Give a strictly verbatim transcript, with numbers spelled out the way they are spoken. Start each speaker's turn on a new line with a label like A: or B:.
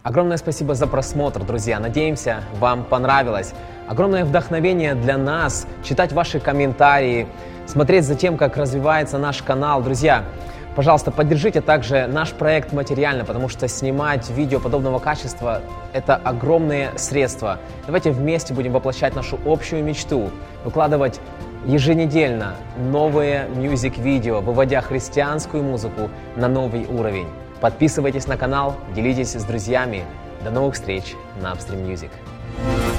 A: Огромное спасибо за просмотр, друзья. Надеемся, вам понравилось. Огромное вдохновение для нас читать ваши комментарии, смотреть за тем, как развивается наш канал. Друзья, пожалуйста, поддержите также наш проект материально, потому что снимать видео подобного качества – это огромные средства. Давайте вместе будем воплощать нашу общую мечту, выкладывать еженедельно новые мьюзик-видео, выводя христианскую музыку на новый уровень. Подписывайтесь на канал, делитесь с друзьями. До новых встреч на Upstream Music.